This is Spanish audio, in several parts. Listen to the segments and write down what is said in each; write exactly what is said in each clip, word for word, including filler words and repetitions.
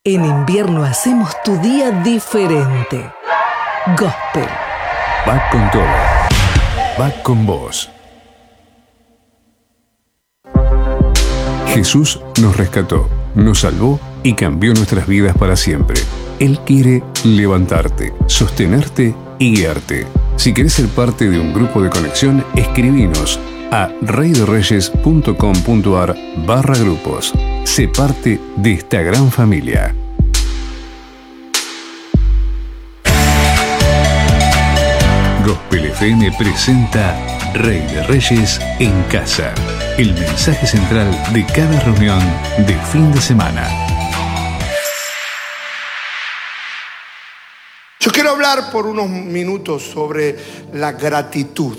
En invierno hacemos tu día diferente. Gospel. Va con todo. Va con vos. Jesús nos rescató, nos salvó y cambió nuestras vidas para siempre. Él quiere levantarte, sostenerte y guiarte. Si querés ser parte de un grupo de conexión, escribinos a reydereyes.com.ar barra grupos. Sé parte de esta gran familia. Gospel F M presenta Rey de Reyes en Casa, el mensaje central de cada reunión de fin de semana. Yo quiero hablar por unos minutos sobre la gratitud.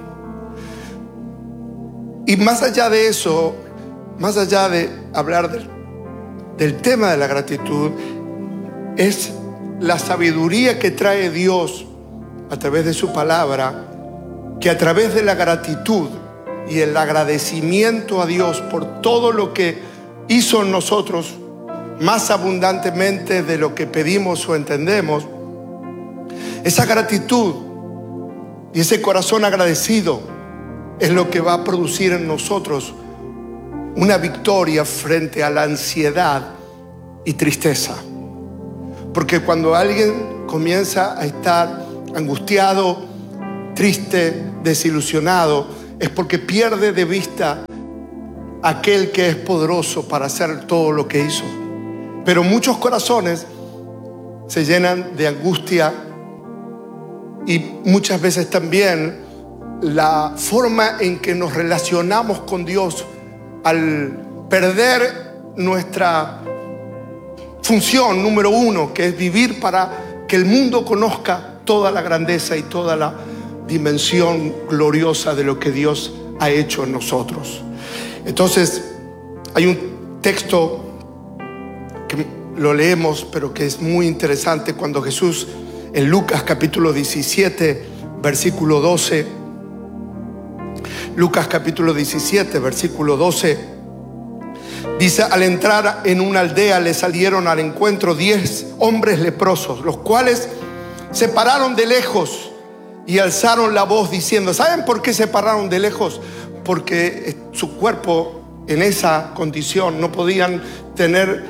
Y más allá de eso, más allá de hablar del, del tema de la gratitud, es la sabiduría que trae Dios a través de su palabra, que a través de la gratitud y el agradecimiento a Dios por todo lo que hizo en nosotros, más abundantemente de lo que pedimos o entendemos, esa gratitud y ese corazón agradecido es lo que va a producir en nosotros una victoria frente a la ansiedad y tristeza. Porque cuando alguien comienza a estar angustiado, triste, desilusionado, es porque pierde de vista aquel que es poderoso para hacer todo lo que hizo. Pero muchos corazones se llenan de angustia y muchas veces también la forma en que nos relacionamos con Dios, al perder nuestra función número uno, que es vivir para que el mundo conozca toda la grandeza y toda la dimensión gloriosa de lo que Dios ha hecho en nosotros. Entonces, hay un texto que lo leemos, pero que es muy interesante, cuando Jesús, en Lucas capítulo diecisiete, versículo doce, Lucas capítulo diecisiete, versículo doce, dice: al entrar en una aldea le salieron al encuentro diez hombres leprosos, los cuales se pararon de lejos y alzaron la voz diciendo. ¿Saben por qué se pararon de lejos? Porque su cuerpo en esa condición no podían tener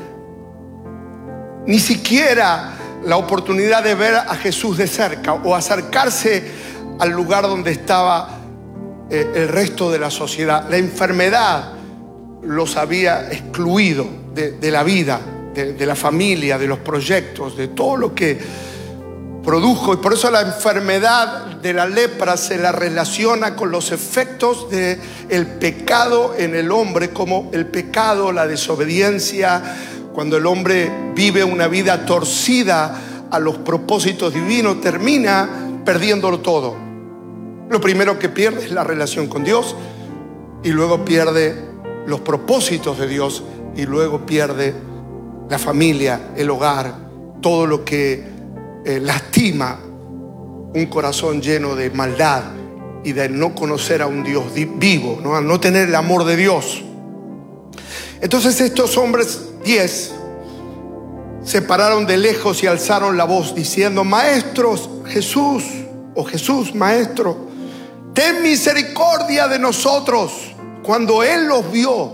ni siquiera la oportunidad de ver a Jesús de cerca o acercarse al lugar donde estaba eh, el resto de la sociedad. La enfermedad los había excluido de, de la vida, de, de la familia, de los proyectos, de todo lo que produjo. Y por eso la enfermedad de la lepra se la relaciona con los efectos del pecado en el hombre, como el pecado, la desobediencia, cuando el hombre vive una vida torcida a los propósitos divinos, termina perdiéndolo todo. Lo primero que pierde es la relación con Dios, y luego pierde los propósitos de Dios, y luego pierde la familia, el hogar, todo lo que eh, lastima un corazón lleno de maldad y de no conocer a un Dios vivo, ¿no? Al no tener el amor de Dios. Entonces estos hombres diez se pararon de lejos y alzaron la voz diciendo: Maestros, Jesús, o Jesús, Maestro, ten misericordia de nosotros. Cuando Él los vio,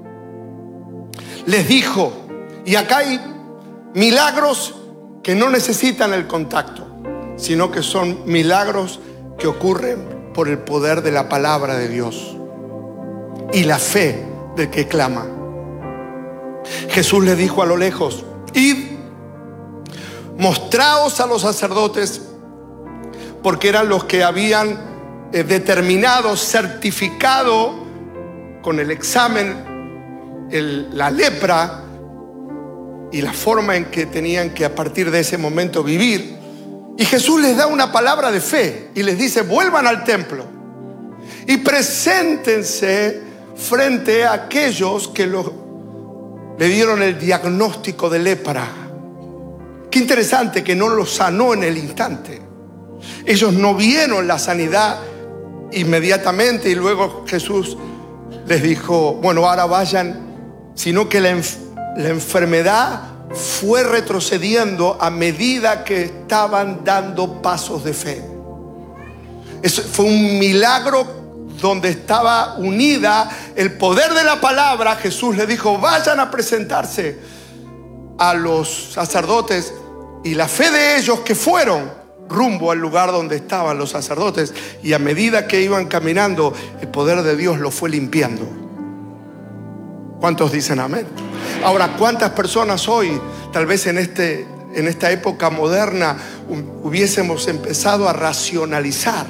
les dijo, y acá hay milagros que no necesitan el contacto, sino que son milagros que ocurren por el poder de la palabra de Dios y la fe del que clama. Jesús les dijo a lo lejos: id, mostraos a los sacerdotes, porque eran los que habían eh, determinado, certificado con el examen el, la lepra y la forma en que tenían que a partir de ese momento vivir. Y Jesús les da una palabra de fe y les dice: vuelvan al templo y preséntense frente a aquellos que lo le dieron el diagnóstico de lepra. Qué interesante que no los sanó en el instante. Ellos no vieron la sanidad inmediatamente, y luego Jesús les dijo: bueno, ahora vayan, sino que la, enf- la enfermedad fue retrocediendo a medida que estaban dando pasos de fe. Eso fue un milagro donde estaba unida el poder de la palabra. Jesús le dijo: vayan a presentarse a los sacerdotes, y la fe de ellos, que fueron rumbo al lugar donde estaban los sacerdotes, y a medida que iban caminando, el poder de Dios los fue limpiando. ¿Cuántos dicen amén? Ahora, ¿cuántas personas hoy, tal vez en, este, en esta época moderna, hubiésemos empezado a racionalizar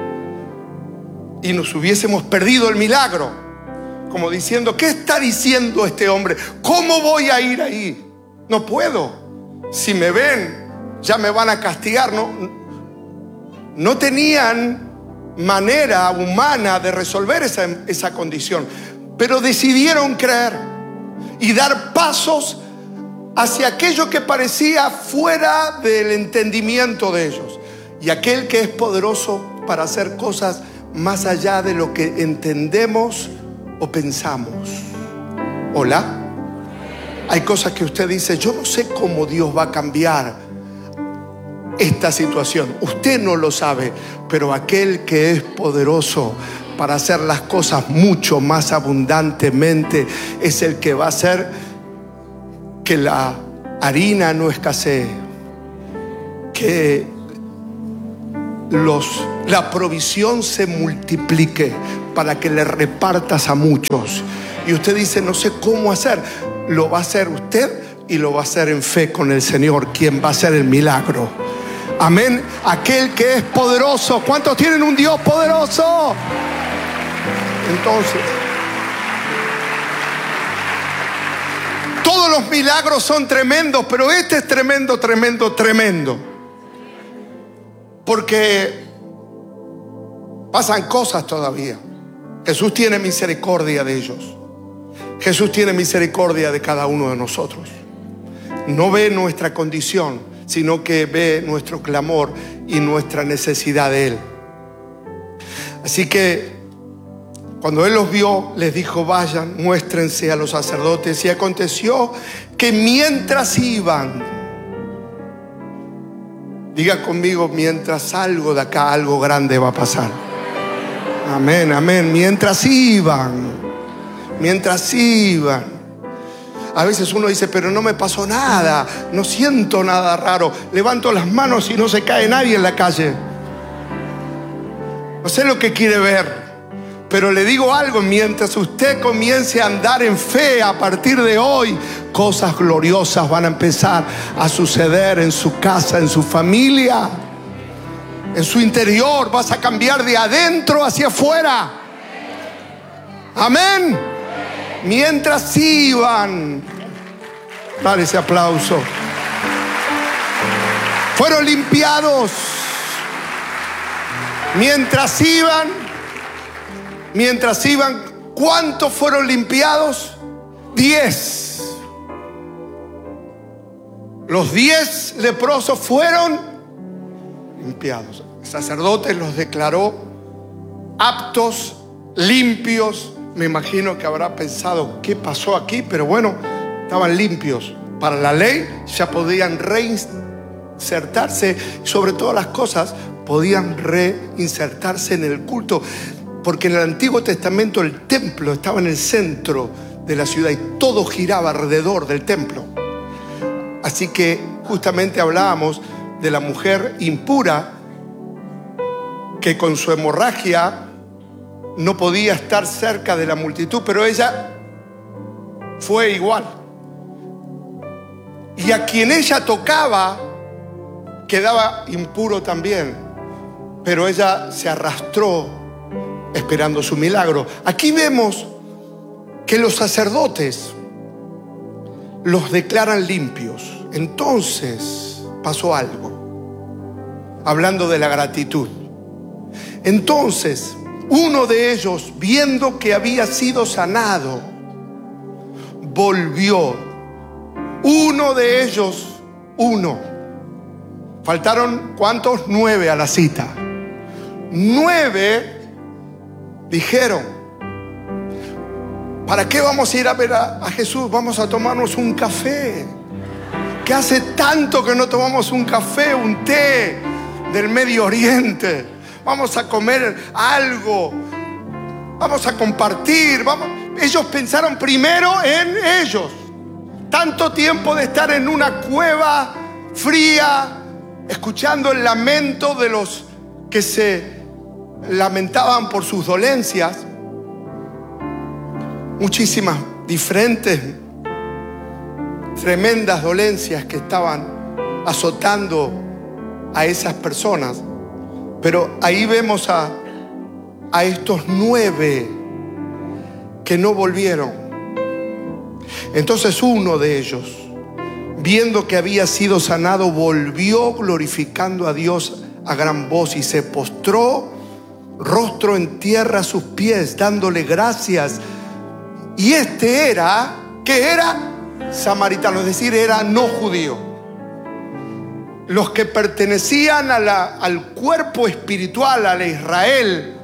y nos hubiésemos perdido el milagro? Como diciendo: ¿qué está diciendo este hombre? ¿Cómo voy a ir ahí? No puedo. Si me ven, ya me van a castigar. No, no tenían manera humana de resolver esa, esa condición, pero decidieron creer y dar pasos hacia aquello que parecía fuera del entendimiento de ellos. Y aquel que es poderoso para hacer cosas más allá de lo que entendemos o pensamos. ¿Hola? Hay cosas que usted dice: yo no sé cómo Dios va a cambiar esta situación. Usted no lo sabe, pero aquel que es poderoso para hacer las cosas mucho más abundantemente es el que va a hacer que la harina no escasee, que los, la provisión se multiplique para que le repartas a muchos. Y usted dice: no sé cómo hacer. Lo va a hacer usted, y lo va a hacer en fe con el Señor, quien va a hacer el milagro. Amén. Aquel que es poderoso. ¿Cuántos tienen un Dios poderoso? Entonces, todos los milagros son tremendos, pero este es tremendo, tremendo, tremendo. Porque pasan cosas todavía. Jesús tiene misericordia de ellos. Jesús tiene misericordia de cada uno de nosotros. No ve nuestra condición, sino que ve nuestro clamor y nuestra necesidad de Él. Así que cuando Él los vio, les dijo: vayan, muéstrense a los sacerdotes. Y aconteció que mientras iban, diga conmigo: mientras salgo de acá, algo grande va a pasar. Amén, amén. Mientras iban, mientras iban. A veces uno dice: pero no me pasó nada, no siento nada raro. Levanto las manos y no se cae nadie en la calle. No sé lo que quiere ver, pero le digo algo: mientras usted comience a andar en fe a partir de hoy, cosas gloriosas van a empezar a suceder en su casa, en su familia, en su interior. Vas a cambiar de adentro hacia afuera. Amén. Mientras iban, dale ese aplauso, fueron limpiados. Mientras iban, mientras iban, ¿cuántos fueron limpiados? Diez. Los diez leprosos fueron limpiados. El sacerdote los declaró aptos, limpios. Me imagino que habrá pensado: ¿qué pasó aquí? Pero bueno, estaban limpios. Para la ley ya podían reinsertarse. Sobre todas las cosas, podían reinsertarse en el culto. Porque en el Antiguo Testamento el templo estaba en el centro de la ciudad y todo giraba alrededor del templo. Así que justamente hablábamos de la mujer impura que con su hemorragia no podía estar cerca de la multitud, pero ella fue igual. Y a quien ella tocaba quedaba impuro también, pero ella se arrastró esperando su milagro. Aquí vemos que los sacerdotes los declaran limpios. Entonces pasó algo, hablando de la gratitud. Entonces uno de ellos, viendo que había sido sanado, volvió. Uno de ellos, uno. Faltaron, ¿cuántos? Nueve a la cita. Nueve dijeron: ¿para qué vamos a ir a ver a, a Jesús? Vamos a tomarnos un café. que hace tanto que no tomamos un café, un té del Medio Oriente. Vamos a comer algo, vamos a compartir. Vamos. Ellos pensaron primero en ellos. Tanto tiempo de estar en una cueva fría, escuchando el lamento de los que se lamentaban por sus dolencias. Muchísimas diferentes, tremendas dolencias que estaban azotando a esas personas. Pero ahí vemos a, a estos nueve que no volvieron. Entonces uno de ellos, viendo que había sido sanado, volvió glorificando a Dios a gran voz y se postró rostro en tierra a sus pies, dándole gracias. Y este era, ¿qué era? Samaritano, es decir, era no judío. Los que pertenecían a la, al cuerpo espiritual, a la Israel.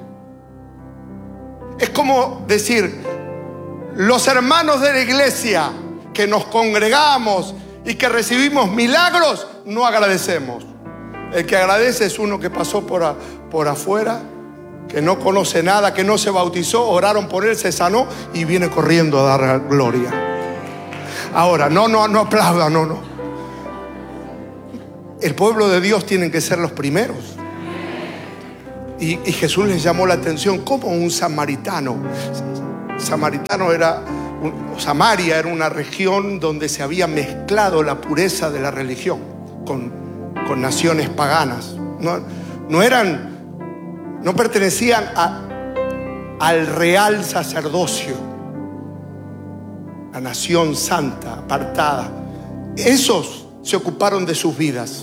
Es como decir, los hermanos de la iglesia que nos congregamos y que recibimos milagros, no agradecemos. El que agradece es uno que pasó por, a, por afuera, que no conoce nada, que no se bautizó, oraron por él, se sanó y viene corriendo a dar gloria. Ahora, no, no, no aplaudan, no, no. El pueblo de Dios tienen que ser los primeros. Y, y Jesús les llamó la atención como un samaritano. Samaritano era, un, Samaria era una región donde se había mezclado la pureza de la religión con, con naciones paganas. No, no eran, no pertenecían a, al real sacerdocio, la nación santa, apartada. Esos se ocuparon de sus vidas.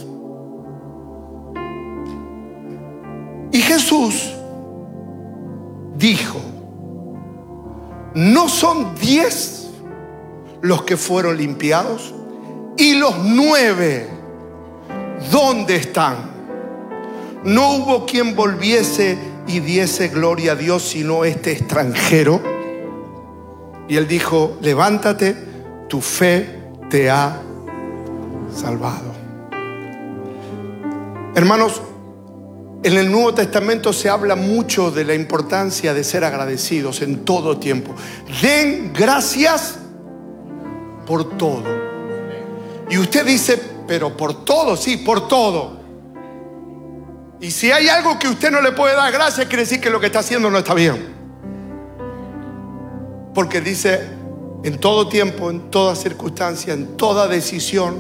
Y Jesús dijo: ¿no son diez los que fueron limpiados? ¿Y los nueve dónde están? No hubo quien volviese y diese gloria a Dios sino este extranjero. Y él dijo: levántate, tu fe te ha salvado. Hermanos, en el Nuevo Testamento se habla mucho de la importancia de ser agradecidos en todo tiempo. Den gracias por todo. Y usted dice: pero por todo, sí, por todo. Y si hay algo que usted no le puede dar gracias, quiere decir que lo que está haciendo no está bien. Porque dice: en todo tiempo, en toda circunstancia, en toda decisión,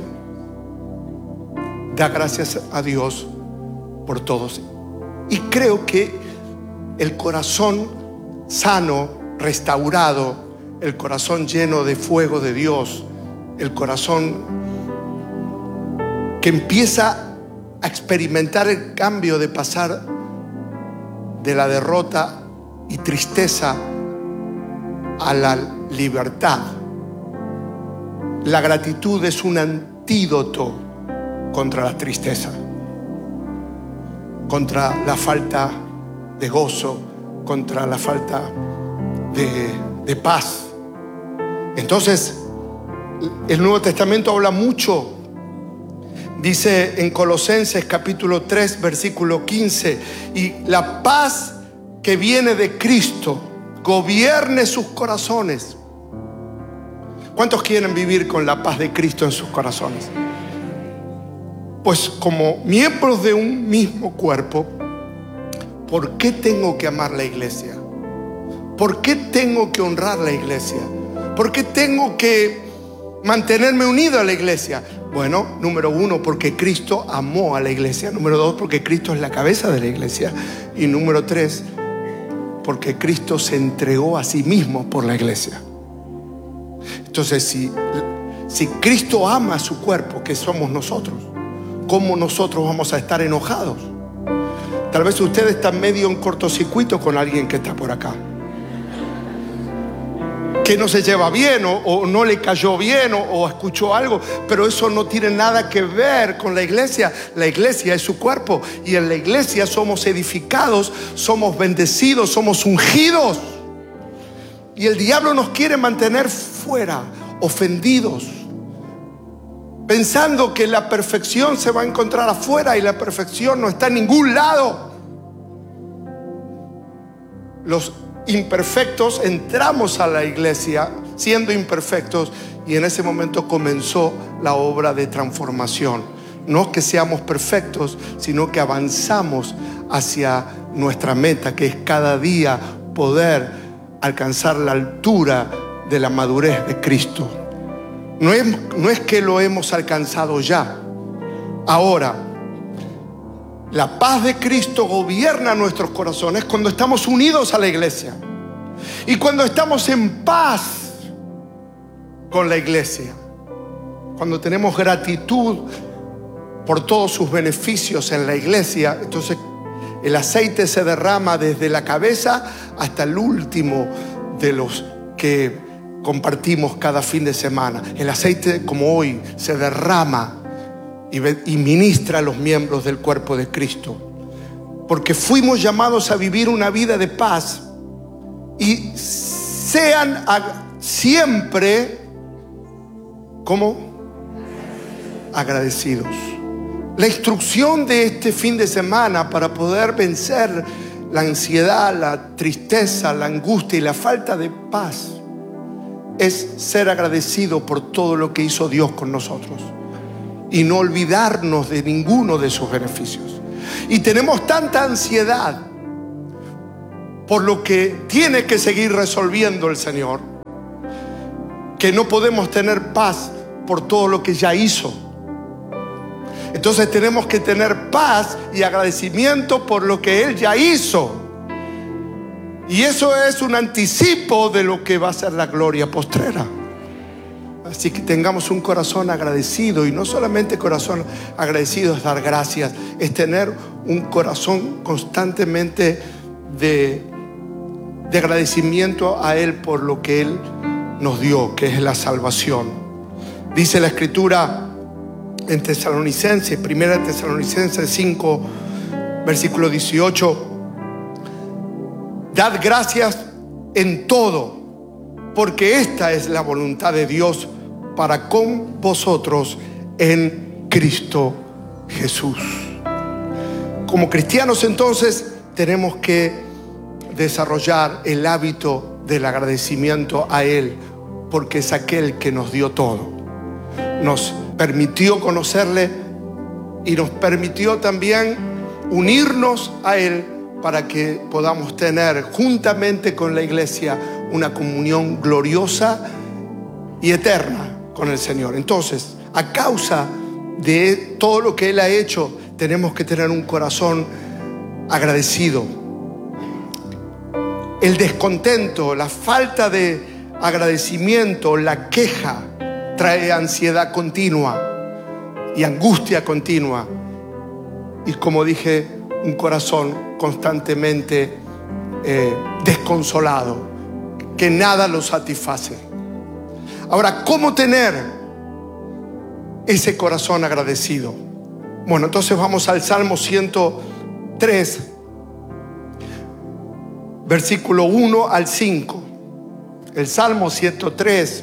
da gracias a Dios por todos. Y creo que el corazón sano, restaurado, el corazón lleno de fuego de Dios, el corazón que empieza a experimentar el cambio de pasar de la derrota y tristeza a la libertad. La gratitud es un antídoto contra la tristeza, contra la falta de gozo, contra la falta de, de paz. Entonces, el Nuevo Testamento habla mucho. Dice en Colosenses capítulo tres, versículo quince: y la paz que viene de Cristo gobierne sus corazones. ¿Cuántos quieren vivir con la paz de Cristo en sus corazones? Pues como miembros de un mismo cuerpo, ¿por qué tengo que amar la iglesia? ¿Por qué tengo que honrar la iglesia? ¿Por qué tengo que mantenerme unido a la iglesia? Bueno, número uno, porque Cristo amó a la iglesia. Número dos, porque Cristo es la cabeza de la iglesia. Y número tres, porque Cristo se entregó a sí mismo por la iglesia. Entonces, si, si Cristo ama a su cuerpo, que somos nosotros, ¿cómo nosotros vamos a estar enojados? Tal vez usted está medio en cortocircuito con alguien que está por acá, que no se lleva bien o, o no le cayó bien o, o escuchó algo, pero eso no tiene nada que ver con la iglesia. La iglesia es su cuerpo y en la iglesia somos edificados, somos bendecidos, somos ungidos. Y el diablo nos quiere mantener fuera, ofendidos, pensando que la perfección se va a encontrar afuera, y la perfección no está en ningún lado. Los imperfectos entramos a la iglesia siendo imperfectos, y en ese momento comenzó la obra de transformación. No que seamos perfectos, sino que avanzamos hacia nuestra meta, que es cada día poder alcanzar la altura de la madurez de Cristo. No es, no es que lo hemos alcanzado ya. Ahora, la paz de Cristo gobierna nuestros corazones cuando estamos unidos a la iglesia, y cuando estamos en paz con la iglesia, cuando tenemos gratitud por todos sus beneficios en la iglesia. Entonces el aceite se derrama desde la cabeza hasta el último de los que compartimos cada fin de semana. El aceite, como hoy, se derrama y, y ministra a los miembros del cuerpo de Cristo, porque fuimos llamados a vivir una vida de paz, y sean siempre, ¿cómo? Agradecidos. La instrucción de este fin de semana para poder vencer la ansiedad, la tristeza, la angustia y la falta de paz es ser agradecido por todo lo que hizo Dios con nosotros y no olvidarnos de ninguno de sus beneficios. Y tenemos tanta ansiedad por lo que tiene que seguir resolviendo el Señor, que no podemos tener paz por todo lo que ya hizo. Entonces tenemos que tener paz y agradecimiento por lo que Él ya hizo. Y eso es un anticipo de lo que va a ser la gloria postrera. Así que tengamos un corazón agradecido, y no solamente corazón agradecido es dar gracias, es tener un corazón constantemente de, de agradecimiento a Él por lo que Él nos dio, que es la salvación. Dice la Escritura en Tesalonicenses, primera Tesalonicenses cinco, versículo dieciocho: dad gracias en todo, porque esta es la voluntad de Dios para con vosotros en Cristo Jesús. Como cristianos, entonces, tenemos que desarrollar el hábito del agradecimiento a Él, porque es aquel que nos dio todo. Nos permitió conocerle y nos permitió también unirnos a Él para que podamos tener juntamente con la iglesia una comunión gloriosa y eterna con el Señor. Entonces, a causa de todo lo que Él ha hecho, tenemos que tener un corazón agradecido. El descontento, la falta de agradecimiento, la queja, trae ansiedad continua y angustia continua, y, como dije, un corazón constantemente eh, desconsolado, que nada lo satisface. Ahora, ¿cómo tener ese corazón agradecido? Bueno, entonces vamos al Salmo ciento tres, versículo uno al cinco. El Salmo ciento tres,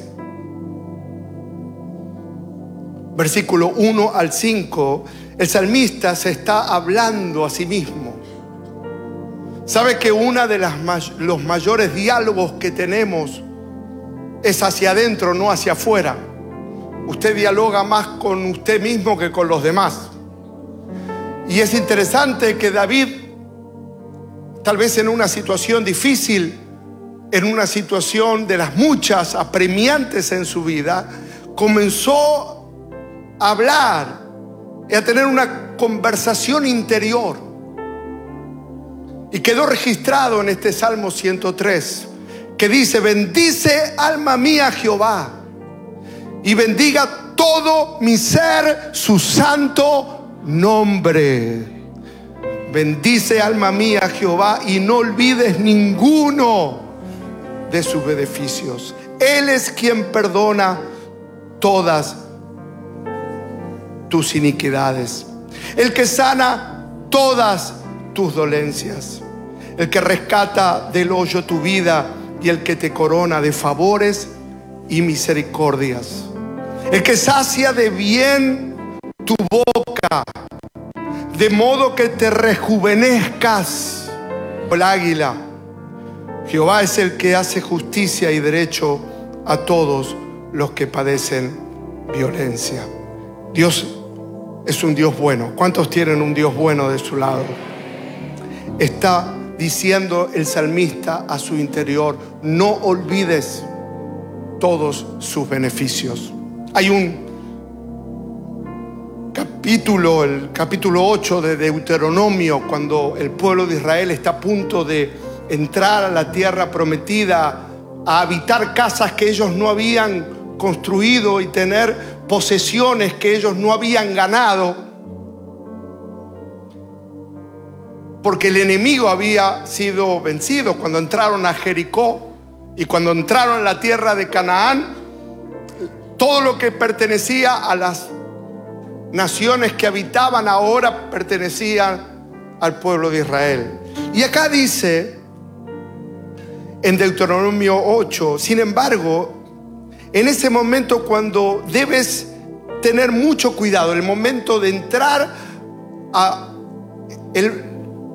versículo uno al cinco, el salmista se está hablando a sí mismo. ¿Sabe que uno de las, los mayores diálogos que tenemos es hacia adentro, no hacia afuera? Usted dialoga más con usted mismo que con los demás. Y es interesante que David, tal vez en una situación difícil, en una situación de las muchas apremiantes en su vida, comenzó a hablar y a tener una conversación interior, y quedó registrado en este Salmo ciento tres, que dice: bendice alma mía Jehová, y bendiga todo mi ser su santo nombre. Bendice alma mía Jehová, y no olvides ninguno de sus beneficios. Él es quien perdona todas tus iniquidades, el que sana todas tus dolencias, el que rescata del hoyo tu vida, y el que te corona de favores y misericordias, el que sacia de bien tu boca, de modo que te rejuvenezcas como el águila. Jehová es el que hace justicia y derecho a todos los que padecen violencia. Dios es un Dios bueno. ¿Cuántos tienen un Dios bueno de su lado? Está diciendo el salmista a su interior: no olvides todos sus beneficios. Hay un capítulo, el capítulo ocho de Deuteronomio, cuando el pueblo de Israel está a punto de entrar a la tierra prometida, a habitar casas que ellos no habían construido y tener posesiones que ellos no habían ganado, porque el enemigo había sido vencido. Cuando entraron a Jericó y cuando entraron a la tierra de Canaán, todo lo que pertenecía a las naciones que habitaban ahora pertenecían al pueblo de Israel. Y acá dice en Deuteronomio ocho: sin embargo, en ese momento cuando debes tener mucho cuidado, el momento de entrar a el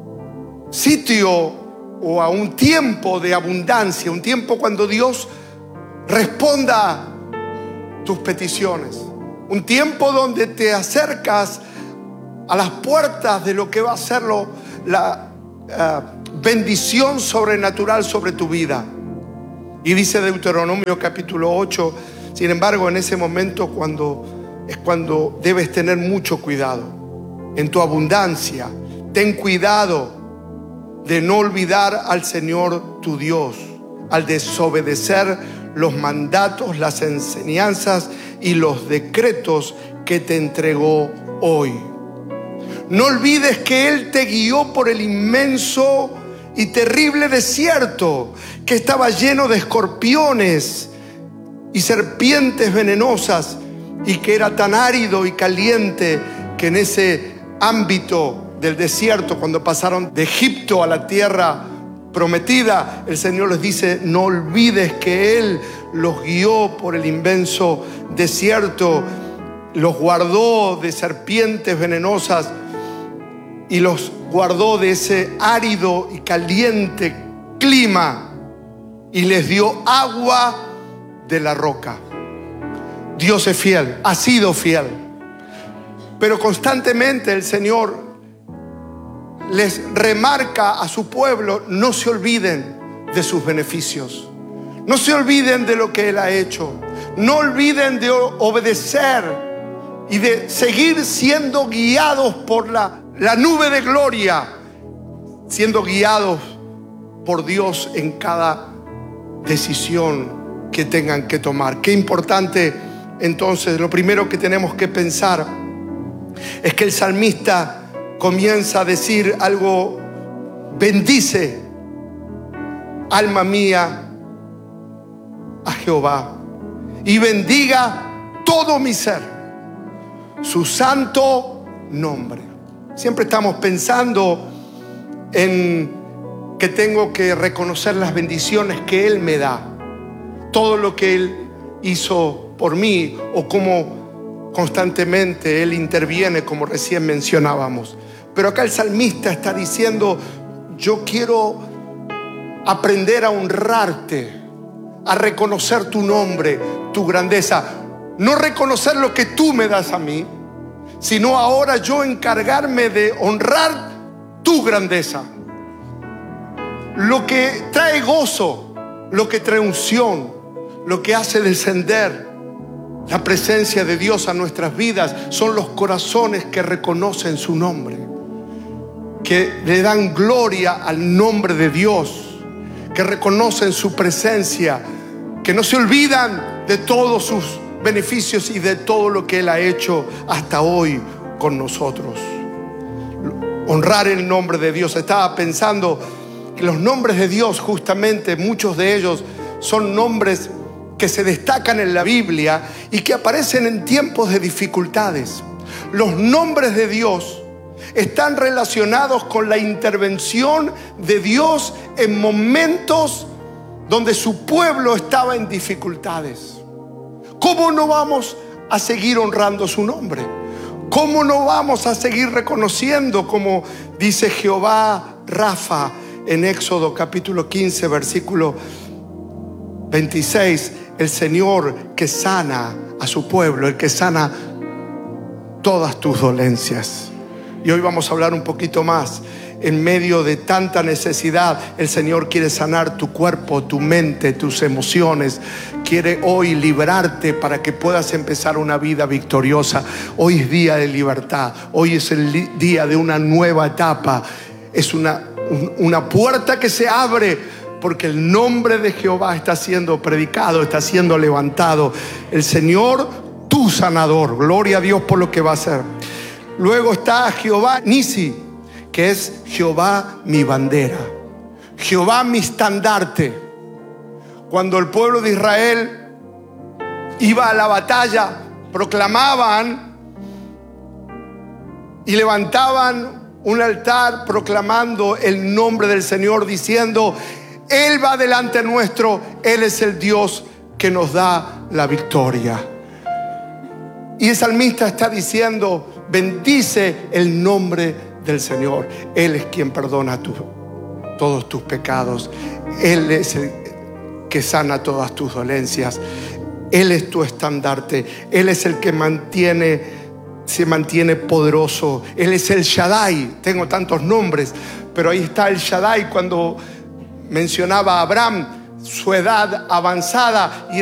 sitio o a un tiempo de abundancia, un tiempo cuando Dios responda tus peticiones, un tiempo donde te acercas a las puertas de lo que va a ser lo, la uh, bendición sobrenatural sobre tu vida. Y dice Deuteronomio capítulo ocho: sin embargo, en ese momento cuando, es cuando debes tener mucho cuidado. En tu abundancia, ten cuidado de no olvidar al Señor tu Dios, al desobedecer los mandatos, las enseñanzas y los decretos que te entregó hoy. No olvides que Él te guió por el inmenso y terrible desierto que estaba lleno de escorpiones y serpientes venenosas, y que era tan árido y caliente que en ese ámbito del desierto, cuando pasaron de Egipto a la tierra prometida, el Señor les dice: no olvides que Él los guió por el inmenso desierto, los guardó de serpientes venenosas y los guardó de ese árido y caliente clima, y les dio agua de la roca. Dios es fiel, ha sido fiel, pero constantemente el Señor les remarca a su pueblo: no se olviden de sus beneficios, no se olviden de lo que Él ha hecho, no olviden de obedecer y de seguir siendo guiados por la, la nube de gloria, siendo guiados por Dios en cada decisión que tengan que tomar. Qué importante. Entonces, lo primero que tenemos que pensar es que el salmista comienza a decir algo: bendice, alma mía, a Jehová, y bendiga todo mi ser su santo nombre. Siempre estamos pensando en que tengo que reconocer las bendiciones que Él me da, todo lo que Él hizo por mí, o cómo constantemente Él interviene, como recién mencionábamos. Pero acá el salmista está diciendo: yo quiero aprender a honrarte, a reconocer tu nombre, tu grandeza. No reconocer lo que tú me das a mí, sino ahora yo encargarme de honrar tu grandeza. Lo que trae gozo, lo que trae unción, lo que hace descender la presencia de Dios a nuestras vidas, son los corazones que reconocen su nombre, que le dan gloria al nombre de Dios, que reconocen su presencia, que no se olvidan de todos sus beneficios y de todo lo que Él ha hecho hasta hoy con nosotros. Honrar el nombre de Dios. Estaba pensando que los nombres de Dios, justamente muchos de ellos son nombres que se destacan en la Biblia y que aparecen en tiempos de dificultades. Los nombres de Dios están relacionados con la intervención de Dios en momentos donde su pueblo estaba en dificultades. ¿Cómo no vamos a seguir honrando su nombre? ¿Cómo no vamos a seguir reconociendo, como dice Jehová Rafa en Éxodo capítulo quince, versículo veintiséis, el Señor que sana a su pueblo, el que sana todas tus dolencias? Y hoy vamos a hablar un poquito más. En medio de tanta necesidad, el Señor quiere sanar tu cuerpo, tu mente, tus emociones. Quiere hoy librarte para que puedas empezar una vida victoriosa. Hoy es día de libertad. Hoy es el día de una nueva etapa. Es una, una puerta que se abre porque el nombre de Jehová está siendo predicado, está siendo levantado. El Señor, tu sanador. Gloria a Dios por lo que va a hacer. Luego está Jehová Nisi, que es Jehová mi bandera, Jehová mi estandarte. Cuando el pueblo de Israel iba a la batalla, proclamaban y levantaban un altar proclamando el nombre del Señor, diciendo: Él va delante nuestro, Él es el Dios que nos da la victoria. Y el salmista está diciendo: bendice el nombre del Señor. Él es quien perdona tu, todos tus pecados. Él es el que sana todas tus dolencias. Él es tu estandarte. Él es el que mantiene, se mantiene poderoso. Él es el Shaddai. Tengo tantos nombres, pero ahí está el Shaddai cuando mencionaba a Abraham, su edad avanzada, y